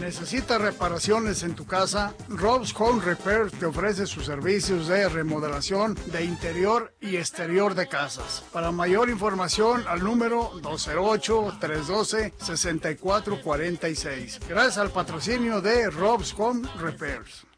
¿Necesitas reparaciones en tu casa? Rob's Home Repair te ofrece sus servicios de remodelación de interior y exterior de casas. Para mayor información, al número 208-312-6446. Gracias al patrocinio de Rob's Home Repairs.